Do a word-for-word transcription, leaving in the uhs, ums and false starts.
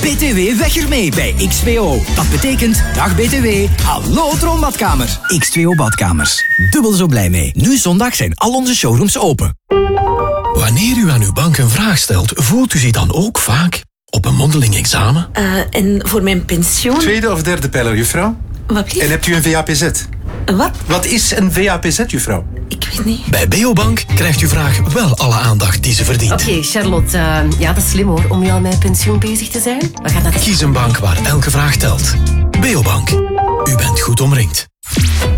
B T W weg ermee bij X twee O. Dat betekent, dag B T W, hallo Droombadkamer. X twee O Badkamers. Dubbel zo blij mee. Nu zondag zijn al onze showrooms open. Wanneer u aan uw bank een vraag stelt, voelt u zich dan ook vaak op een mondeling examen? Uh, en voor mijn pensioen... Tweede of derde pijler, juffrouw? Wat lief? En hebt u een V A P Z? Wat? Wat is een V A P Z, juffrouw? Ik weet niet. Bij Beobank krijgt uw vraag wel alle aandacht die ze verdient. Oké, okay, Charlotte. Uh, ja, dat is slim hoor, om nu al met pensioen bezig te zijn. We gaan dat... Kies een bank waar elke vraag telt. Beobank. U bent goed omringd.